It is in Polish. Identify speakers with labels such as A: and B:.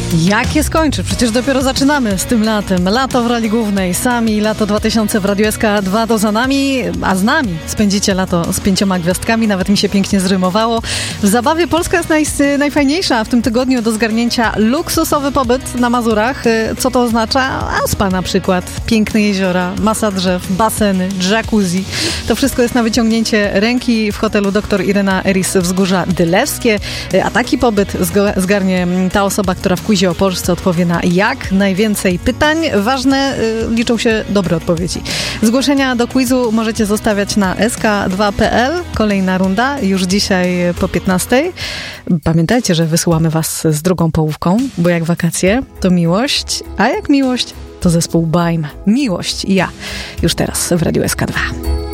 A: Jak je skończy? Przecież dopiero zaczynamy z tym latem. Lato w roli głównej. Sami lato 2000 w Radiu SK2 to za nami, a z nami spędzicie lato z 5 gwiazdkami. Nawet mi się pięknie zrymowało. W zabawie Polska jest najfajniejsza. W tym tygodniu do zgarnięcia luksusowy pobyt na Mazurach. Co to oznacza? A spa na przykład. Piękne jeziora, masa drzew, baseny, jacuzzi. To wszystko jest na wyciągnięcie ręki w hotelu Dr. Irena Eris Wzgórza Dylewskie. A taki pobyt zgarnie ta osoba, która w quizie o Polsce odpowie na jak najwięcej pytań. Ważne, liczą się dobre odpowiedzi. Zgłoszenia do quizu możecie zostawiać na sk2.pl. Kolejna runda już dzisiaj po 15. Pamiętajcie, że wysyłamy was z drugą połówką, bo jak wakacje, to miłość, a jak miłość, to zespół Baim. Miłość i ja. Już teraz w Radiu SK2.